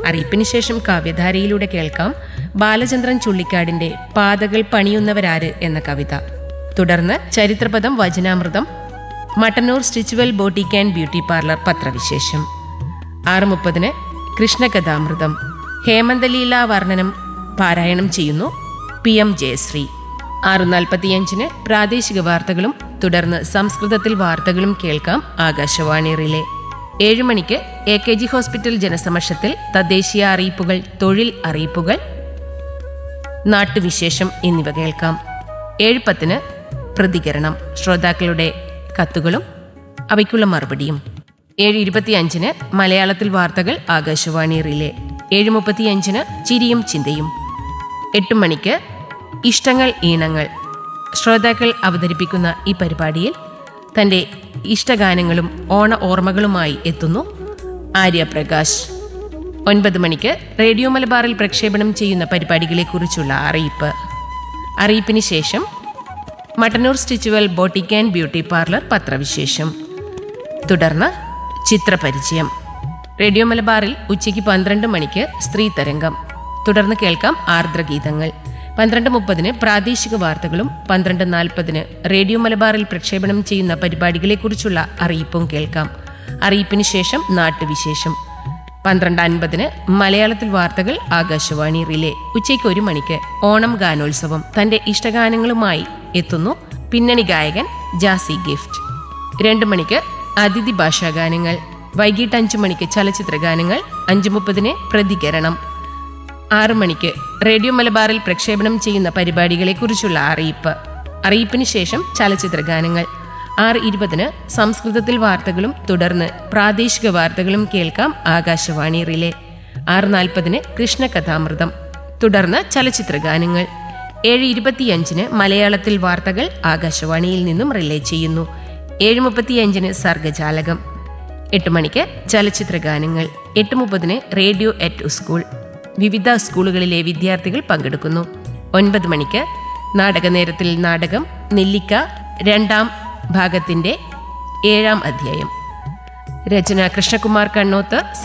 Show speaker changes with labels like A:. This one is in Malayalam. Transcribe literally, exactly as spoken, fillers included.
A: അറിയിപ്പിന് ശേഷം കാവ്യധാരയിലൂടെ കേൾക്കാം ബാലചന്ദ്രൻ ചുള്ളിക്കാടിന്റെ പാതകൾ പണിയുന്നവരാര് എന്ന കവിത. തുടർന്ന് ചരിത്രപദം, വചനാമൃതം, Mattannur Stitchwell boutique and beauty parlour പത്രവിശേഷം. ആറ് മുപ്പതിന് കൃഷ്ണകഥാമൃതം, ഹേമന്തലീല വർണ്ണനം പാരായണം ചെയ്യുന്നു പി എം ജയശ്രീ. ആറ് നാൽപ്പത്തിയഞ്ചിന് പ്രാദേശിക വാർത്തകളും തുടർന്ന് സംസ്കൃതത്തിൽ വാർത്തകളും കേൾക്കാം ആകാശവാണി റിലേ. ഏഴു മണിക്ക് എ കെ ജി ഹോസ്പിറ്റൽ ജനസമക്ഷത്തിൽ തദ്ദേശീയ അറിയിപ്പുകൾ, തൊഴിൽ അറിയിപ്പുകൾ, നാട്ടുവിശേഷം എന്നിവ കേൾക്കാം. ഏഴ് പത്തിന് പ്രതികരണം, ശ്രോതാക്കളുടെ കത്തുകളും അവയ്ക്കുള്ള മറുപടിയും. ഏഴ് ഇരുപത്തിയഞ്ചിന് മലയാളത്തിൽ വാർത്തകൾ ആകാശവാണി റിലേ. ഏഴ് മുപ്പത്തിയഞ്ചിന് ചിരിയും ചിന്തയും. എട്ട് മണിക്ക് ഇഷ്ടങ്ങൾ ഈണങ്ങൾ, ശ്രോതാക്കൾ അവതരിപ്പിക്കുന്ന ഈ പരിപാടിയിൽ തന്റെ ഇഷ്ടഗാനങ്ങളും ഓണ ഓർമ്മകളുമായി എത്തുന്നു ആര്യപ്രകാശ്. ഒൻപത് മണിക്ക് റേഡിയോ മലബാറിൽ പ്രക്ഷേപണം ചെയ്യുന്ന പരിപാടികളെക്കുറിച്ചുള്ള അറിയിപ്പ്. അറിയിപ്പിന് ശേഷം Mattannur Stitchwell boutique and beauty parlour പത്രവിശേഷം. തുടർന്ന് ചിത്രപരിചയം. റേഡിയോ മലബാറിൽ ഉച്ചയ്ക്ക് പന്ത്രണ്ട് മണിക്ക് സ്ത്രീ തരംഗം. തുടർന്ന് കേൾക്കാം ആർദ്രഗീതങ്ങൾ. പന്ത്രണ്ട് മുപ്പതിന് പ്രാദേശിക വാർത്തകളും പന്ത്രണ്ട് നാൽപ്പതിന് റേഡിയോ മലബാറിൽ പ്രക്ഷേപണം ചെയ്യുന്ന പരിപാടികളെക്കുറിച്ചുള്ള അറിയിപ്പും കേൾക്കാം. അറിയിപ്പിന് ശേഷം നാട്ടുവിശേഷം. പന്ത്രണ്ട് അൻപതിന് മലയാളത്തിൽ വാർത്തകൾ ആകാശവാണി റിലേ. ഉച്ചയ്ക്ക് ഒരു മണിക്ക് ഓണം ഗാനോത്സവം. തന്റെ ഇഷ്ടഗാനങ്ങളുമായി എത്തുന്നു പിന്നണി ഗായകൻ ജാസി ഗിഫ്റ്റ്. രണ്ടു മണിക്ക് അതിഥി ഭാഷാഗാനങ്ങൾ. വൈകിട്ട് അഞ്ചു മണിക്ക് ചലച്ചിത്ര ഗാനങ്ങൾ. അഞ്ചു മുപ്പതിന് പ്രതികരണം. ആറു മണിക്ക് റേഡിയോ മലബാറിൽ പ്രക്ഷേപണം ചെയ്യുന്ന പരിപാടികളെക്കുറിച്ചുള്ള അറിയിപ്പ്. അറിയിപ്പിന് ശേഷം ചലച്ചിത്ര ഗാനങ്ങൾ. ആറ് ഇരുപതിന് സംസ്കൃതത്തിൽ വാർത്തകളും തുടർന്ന് പ്രാദേശിക വാർത്തകളും കേൾക്കാം ആകാശവാണി റിലേ. ആറ് നാൽപ്പതിന് കൃഷ്ണകഥാമൃതം. തുടർന്ന് ചലച്ചിത്ര ഗാനങ്ങൾ. ഏഴ് ഇരുപത്തിയഞ്ചിന് മലയാളത്തിൽ വാർത്തകൾ ആകാശവാണിയിൽ നിന്നും റിലേ ചെയ്യുന്നു. ഏഴ് മുപ്പത്തിയഞ്ചിന് സർഗജാലകം. എട്ട് മണിക്ക് ചലച്ചിത്ര ഗാനങ്ങൾ. എട്ട് മുപ്പതിന് റേഡിയോ അറ്റ് സ്കൂൾ. വിവിധ സ്കൂളുകളിലെ വിദ്യാർത്ഥികൾ പങ്കെടുക്കുന്നു. ഒൻപത് മണിക്ക് നാടകനേരത്തിൽ നാടകം നെല്ലിക്ക രണ്ടാം ഭാഗത്തിന്റെ ഏഴാം അധ്യായം. രചന കൃഷ്ണകുമാർ കണ്ണോത്ത്,